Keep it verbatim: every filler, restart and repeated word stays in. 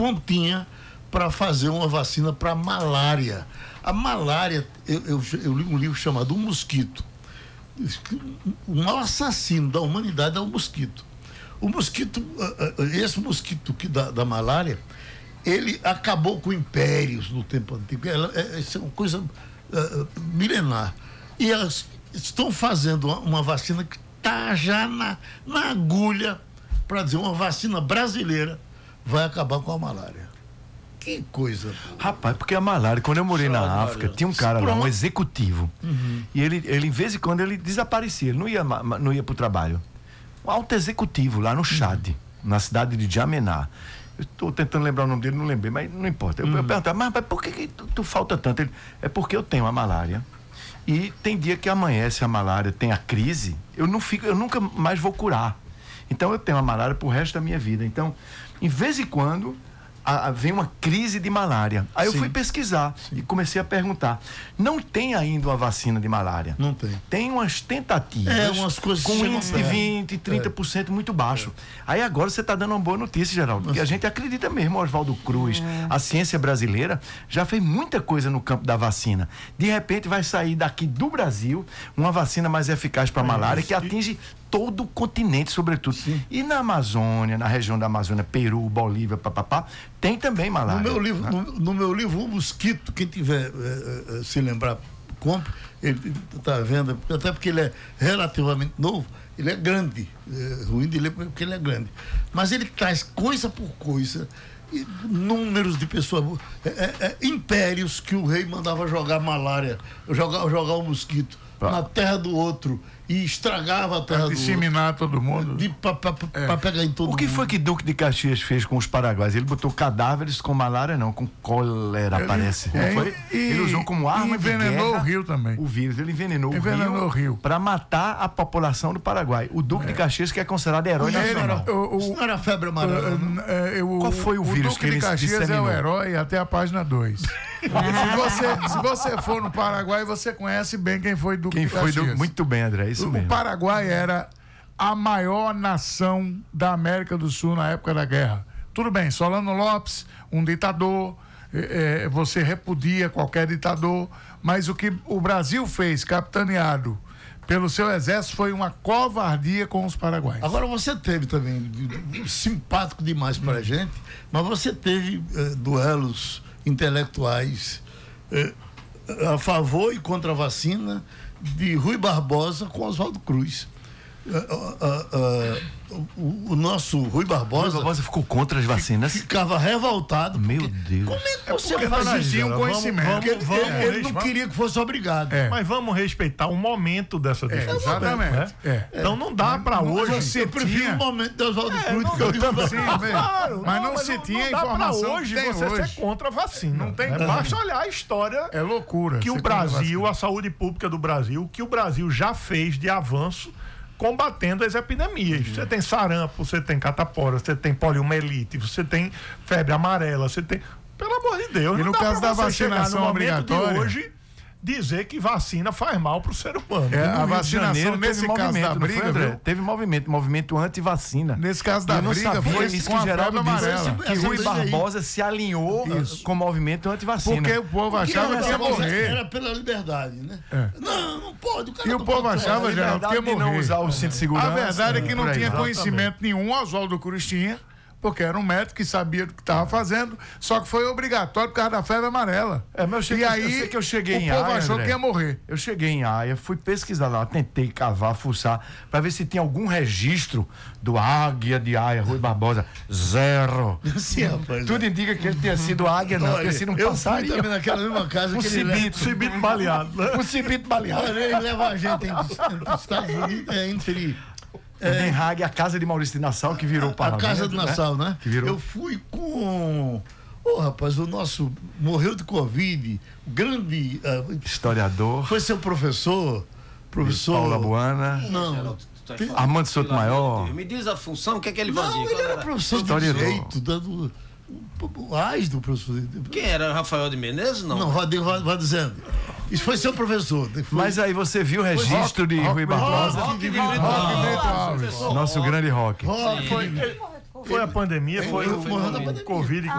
pontinha para fazer uma vacina para malária. A malária, eu, eu, eu li um livro chamado O Mosquito. O maior assassino da humanidade é o mosquito. O mosquito, esse mosquito que da, da malária, ele acabou com impérios no tempo antigo. Ela, é, isso é uma coisa uh, milenar. E elas estão fazendo uma, uma vacina que está já na, na agulha para dizer uma vacina brasileira vai acabar com a malária. Que coisa. Rapaz, porque a malária, quando eu morei na África, tinha um cara lá, um executivo, uhum. e ele, ele, de vez em quando, ele desaparecia, ele não ia, não ia pro trabalho. Um alto executivo lá no Chad, uhum. na cidade de Djamená. Eu estou tentando lembrar o nome dele, não lembrei, mas não importa. Eu, uhum. eu perguntava, mas, mas por que, que tu, tu falta tanto? Ele, é porque eu tenho a malária, e tem dia que amanhece a malária, tem a crise, eu, não fico, eu nunca mais vou curar. Então eu tenho a malária pro resto da minha vida. Então, em vez em quando, A, a, vem uma crise de malária. Aí Sim. eu fui pesquisar Sim. e comecei a perguntar. Não tem ainda uma vacina de malária. Não tem. Tem umas tentativas é, umas coisas com índice de vinte, trinta por cento é. muito baixo. É. Aí agora você está dando uma boa notícia, Geraldo, porque a gente acredita mesmo, Oswaldo Cruz, é. a ciência brasileira já fez muita coisa no campo da vacina. De repente vai sair daqui do Brasil uma vacina mais eficaz para a malária que atinge todo o continente, sobretudo. Sim. E na Amazônia, na região da Amazônia, Peru, Bolívia, papapá, tem também malária. No meu livro, né? no, no meu livro, O Mosquito, quem tiver é, é, se lembrar, compre, ele está vendo, até porque ele é relativamente novo, ele é grande, é ruim de ler porque ele é grande, mas ele traz coisa por coisa, e números de pessoas, é, é, é, impérios que o rei mandava jogar malária, jogar, jogar o mosquito ah. na terra do outro, e estragava a terra pra disseminar do outro, todo mundo. Para é. pegar em todo mundo. O que mundo. foi que Duque de Caxias fez com os paraguaios? Ele botou cadáveres com malária, não, com cólera, ele, parece. É, foi? E, ele usou como arma de guerra. Envenenou o rio também. O vírus, ele envenenou, envenenou o rio, rio para matar a população do Paraguai. O Duque é. de Caxias, que é considerado herói o nacional. O, o, Isso não era febre amarela. Uh, uh, uh, Qual foi o, o vírus Duque que ele de Caxias disseminou? É o herói até a página dois. se, você, se você for no Paraguai, você conhece bem quem foi Duque quem de Caxias. Quem foi do, muito bem, André, isso o, mesmo. O Paraguai era a maior nação da América do Sul na época da guerra. Tudo bem, Solano Lopes, um ditador, é, você repudia qualquer ditador, mas o que o Brasil fez, capitaneado pelo seu exército, foi uma covardia com os paraguaios. Agora você teve também, simpático demais pra hum. gente, mas você teve eh, duelos intelectuais eh, a favor e contra a vacina de Rui Barbosa com Oswaldo Cruz. Uh, uh, uh, o, o nosso Rui Barbosa, Rui Barbosa ficou contra as vacinas. Ficava revoltado. Meu porque, Deus. Como é que você é fazia um conhecimento? Vamos, vamos, vamos, é, ele não queria que fosse obrigado. É. Mas vamos respeitar o momento dessa discussão. É, exatamente. Né? É. Então não dá para hoje. Você eu prefiro tinha... o momento de Oswaldo é, Cruz. Não, que eu também. Sim, claro, mas não, não se não, tinha não informação. Hoje tem você hoje. ser contra a vacina. Não tem né? como. Basta olhar a história. É loucura. Que o Brasil, a saúde pública do Brasil, que o Brasil já fez de avanço combatendo as epidemias. Uhum. Você tem sarampo, você tem catapora, você tem poliomielite, você tem febre amarela, você tem... Pelo amor de Deus, e não no dá caso da você vacinação obrigatória, de hoje dizer que vacina faz mal pro ser humano. É, a vacinação, nesse caso da briga, foi, teve movimento, movimento anti-vacina. Nesse caso da briga, foi isso que Geraldo disse, que Rui Barbosa se alinhou isso. com o movimento anti-vacina. Porque o povo achava que ia morrer. Era pela liberdade, né? É. Não, não pode. O cara e o povo achava, Geraldo, que ia morrer. Não usar o cinto de segurança. A verdade é que não aí, tinha exatamente. conhecimento nenhum, Oswaldo Cruz tinha, porque era um médico que sabia do que estava fazendo, só que foi obrigatório por causa da febre amarela. É, mas eu cheguei, e aí, eu sei que eu cheguei o em povo Haia, achou André, que ia morrer. Eu cheguei em Haia, fui pesquisar lá, tentei cavar, fuçar, para ver se tinha algum registro do Águia de Haia, Rui Barbosa. Zero. Sim, rapaz, Tudo indica que ele tinha sido águia, não, tinha sido um eu passarinho. Eu fui também naquela mesma casa um que cibito, ele um cibito baleado. Né? Um cibito baleado. Olha, ele leva a gente entre, entre os Estados Unidos, é, entre... É, Den Haag, a casa de Maurício de Nassau, que virou a, parlamento. A casa de Nassau, né? né? Que virou... Eu fui com... Ô, oh, rapaz, o nosso morreu de Covid, o grande... Uh, historiador. Foi seu professor, professor... Paula Buana. Não. Armando Sotomayor. Me diz a função, o que é que ele fazia? Não, ele era professor historiador. de direito, dando... O AIS do professor. Quem era? Rafael de Menezes? Não, não vai, vai, vai dizendo. Isso foi seu professor. Foi... Mas aí você viu o registro de Rui Barbosa? Roque Brito Alves. Nosso grande Roque. Foi, foi a pandemia, foi o Covid.